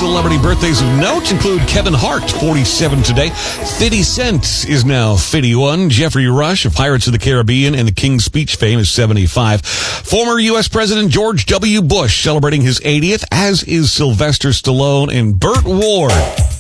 Celebrity birthdays of note include Kevin Hart, 47 today. 50 Cent is now 51. Jeffrey Rush of Pirates of the Caribbean and the King's Speech fame is 75. Former U.S. President George W. Bush celebrating his 80th, as is Sylvester Stallone and Burt Ward.